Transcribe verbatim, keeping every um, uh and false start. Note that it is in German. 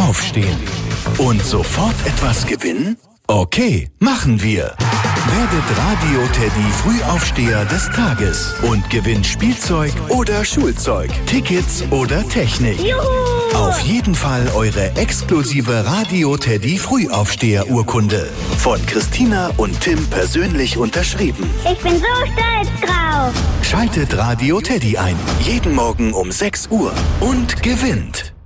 aufstehen. Und sofort etwas gewinnen? Okay, machen wir. Werdet Radio Teddy Frühaufsteher des Tages und gewinnt Spielzeug oder Schulzeug, Tickets oder Technik. Juhu! Auf jeden Fall eure exklusive Radio Teddy Frühaufsteher Urkunde. Von Christina und Tim persönlich unterschrieben. Ich bin so stolz drauf. Schaltet Radio Teddy ein. Jeden Morgen um sechs Uhr und gewinnt.